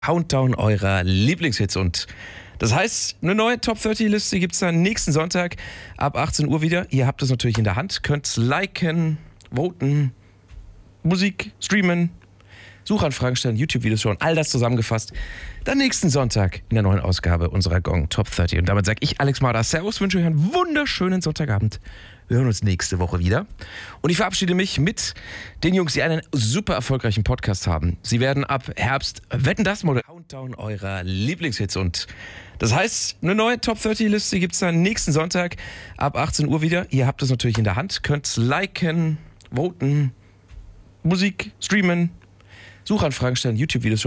Countdown eurer Lieblingshits. Und das heißt, eine neue Top 30 Liste gibt es dann nächsten Sonntag ab 18 Uhr wieder. Ihr habt es natürlich in der Hand, könnt liken, voten, Musik streamen, Suchanfragen stellen, YouTube-Videos schauen, all das zusammengefasst. Dann nächsten Sonntag in der neuen Ausgabe unserer Gong Top 30. Und damit sage ich, Alex Marder, Servus, wünsche euch einen wunderschönen Sonntagabend. Wir hören uns nächste Woche wieder. Und ich verabschiede mich mit den Jungs, die einen super erfolgreichen Podcast haben. Sie werden ab Herbst Wetten, das moderieren. Countdown eurer Lieblingshits. Und das heißt, eine neue Top 30 Liste gibt es dann nächsten Sonntag ab 18 Uhr wieder. Ihr habt es natürlich in der Hand, könnt liken, voten, Musik streamen, Suchanfragen stellen, YouTube-Videos schauen.